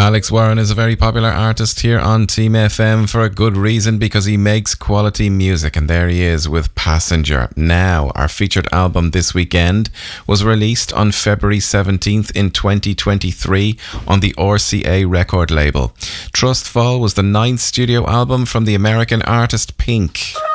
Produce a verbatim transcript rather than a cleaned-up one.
Alex Warren is a very popular artist here on Team F M for a good reason, because he makes quality music, and there he is with Passenger. Now, our featured album this weekend was released on February seventeenth in twenty twenty-three on the R C A record label. Trustfall was the ninth studio album from the American artist Pink.